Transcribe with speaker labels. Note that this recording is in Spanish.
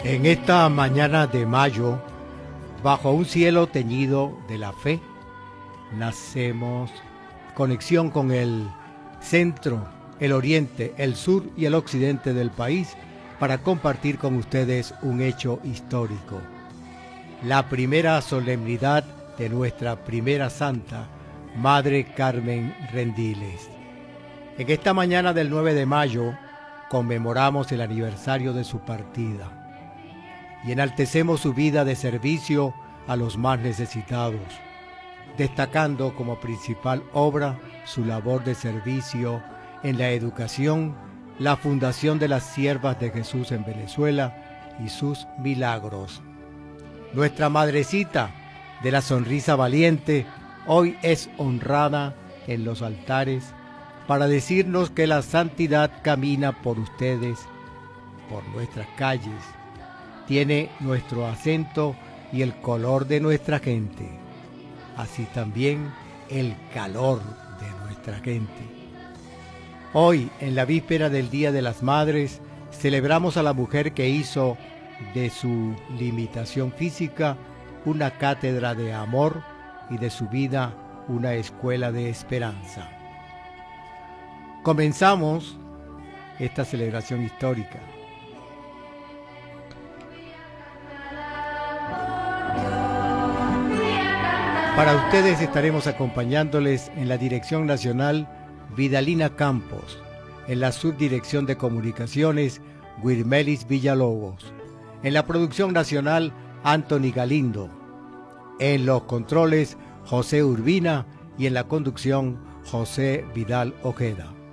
Speaker 1: En esta mañana de mayo, bajo un cielo teñido de la fe, nacemos conexión con el centro, el oriente, el sur y el occidente del país para compartir con ustedes un hecho histórico. La primera solemnidad de nuestra primera santa, Madre Carmen Rendiles. En esta mañana del 9 de mayo conmemoramos el aniversario de su partida y enaltecemos su vida de servicio a los más necesitados, destacando como principal obra su labor de servicio en la educación, la fundación de las Siervas de Jesús en Venezuela y sus milagros. Nuestra madrecita de la sonrisa valiente hoy es honrada en los altares para decirnos que la santidad camina por ustedes, por nuestras calles, tiene nuestro acento y el color de nuestra gente, así también el calor de nuestra gente. Hoy, en la víspera del Día de las Madres, celebramos a la mujer que hizo de su limitación física una cátedra de amor y de su vida una escuela de esperanza. Comenzamos esta celebración histórica. Para ustedes estaremos acompañándoles en la Dirección Nacional Vidalina Campos, en la Subdirección de Comunicaciones Guirmelis Villalobos, en la Producción Nacional Anthony Galindo, en los controles José Urbina y en la conducción José Vidal Ojeda.